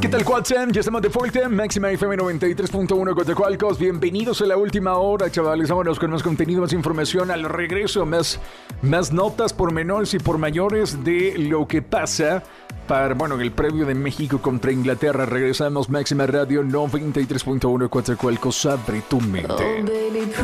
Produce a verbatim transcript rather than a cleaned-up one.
¿Qué tal, Quatsam? Ya estamos de vuelta. Máxima F M noventa y tres punto uno Coatzacoalcos. Bienvenidos a la última hora, chavales. Vámonos con más contenido, más información. Al regreso, más, más notas por menores y por mayores de lo que pasa para, bueno, el previo de México contra Inglaterra. Regresamos, Máxima Radio noventa y tres punto uno Coatzacoalcos. Abre tu mente. Oh, baby.